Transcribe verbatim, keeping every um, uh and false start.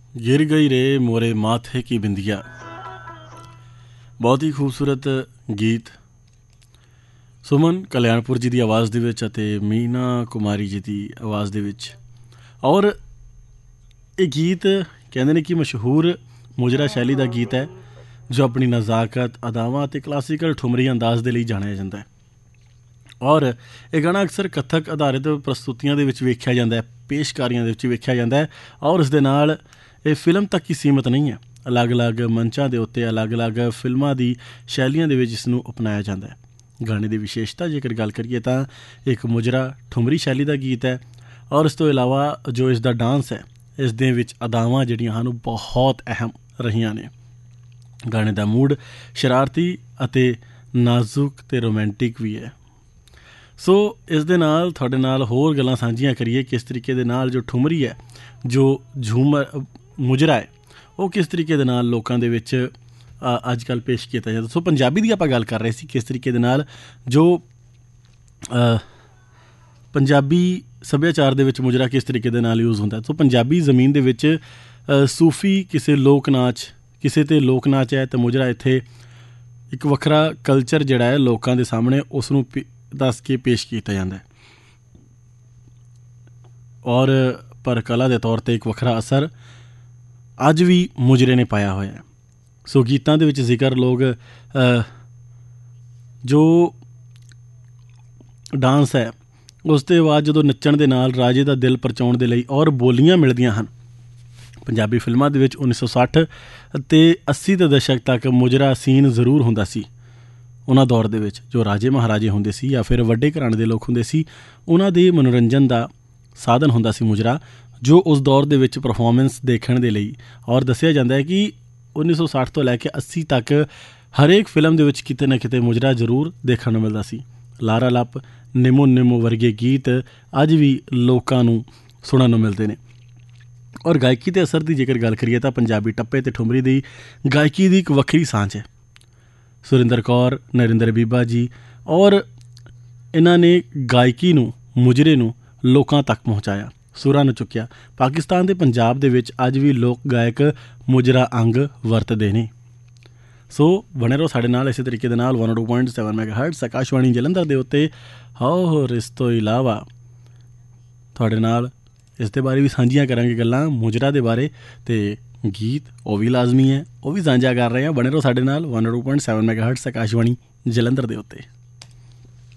गिर गई रे मोरे माथे की बिंदिया। बहुत ही खूबसूरत गीत सुमन कल्याणपुर जी की आवाज़ दे विच अते मीना कुमारी जी की आवाज़ दे विच। और ये गीत कहते हैं कि मशहूर मुजरा शैली का गीत है जो अपनी नज़ाकत अदावां ते क्लासिकल ठुमरी अंदाज के लिए जानिया जाता है। और ये गाना अक्सर कथक आधारित प्रस्तुतियां दे विच वेख्या जाता है, पेशकारियां दे विच वेख्या जाता है। और इस दे नाल ये फिल्म तक ही सीमित नहीं है, अलग अलग मंचां दे उत्ते अलग अलग फिल्मां दी शैलियां दे विच इसनूं अपनाया जाता है। गाने की विशेषता जेकर गल करिए तो एक मुजरा ठुमरी शैली का गीत है। और इस तो इलावा जो इसका डांस है, इस दे विच अदावां जिहड़ियां हन बहुत अहम रहियां ने। गाने का मूड शरारती अते नाजुक ते रोमांटिक भी है। सो इस दे नाल तुहाडे नाल होर गल्लां सांझियां करिए किस तरीके दे नाल जो ठुमरी है, जो झूमर मुजरा है, वो किस तरीके दे नाल लोकां दे विच अजकल पेश किया जाता। सो पंजाबी दी आपां गल कर रहे सी किस तरीके दे नाल जो पंजाबी सभ्याचार दे विच मुजरा किस तरीके दे नाल यूज़ हुंदा। सो पंजाबी ज़मीन दे विच सूफी किसी लोक नाच किसी ते लोक नाच है तो मुजरा इत्थे एक वखरा कल्चर जिहड़ा है लोकां दे सामने उसनूं दस के पेश किया जाता है। और पर कला के तौर पर एक वखरा असर अज भी मुजरे ने पाया हुआ है। सो गीतां दे विच जिक्र लोग जो डांस है उस दे बाद जो नच्चण दे नाल राजे का दिल परचाउण दे लई और बोलियां मिलदियां हन। पंजाबी फिल्मां दे विच उन्नीस सौ सठ ते अस्सी दे दशक तक मुजरा सीन जरूर हुंदा सी। उन्हां दौर दे विच जो राजे महाराजे हुंदे सी या फिर वड्डे घराणे दे लोक हुंदे सी, उन्हां दे मनोरंजन का साधन हुंदा सी मुजरा, जो उस दौर दे विच परफॉर्मेंस देखण दे लई। और दस्सिया जांदा है कि उन्नीस सौ सठ तो लैके अस्सी तक हरेक फिल्म दे विच किते ना किते मुजरा जरूर देखण नूं मिलदा सी। लारा लप निमो निमो वर्गे गीत अज भी लोकां नूं सुणन नूं मिलदे ने। और गायकी के असर की जेकर गल करिए तो पंजाबी टप्पे ते ठुमरी की गायकी की एक वक्री सांझ है। सुरिंदर कौर, नरिंदर बीबा जी और इन्हां ने गायकी नूं मुजरे नूं लोकां तक पहुँचाया, सुरां नूं चुक्या। पाकिस्तान के पंजाब दे विच अज भी लोक गायक मुजरा अंग वरतदे ने। सो बने रहो साडे नाल इस तरीके दे नाल one two point seven मैगाहर्ट्ज़ Akashvani Jalandhar दे उत्ते। होर इस तो इलावा तुहाडे नाल इस दे बारे भी सांझियां करांगे गल्लां मुजरा दे बारे, ते गीत वो भी लाजमी है, वो भी सांझा कर रहे हैं। बने रहो साडे नाल one two point seven मैगाहर्ट्ज़ Akashvani Jalandhar दे उत्ते।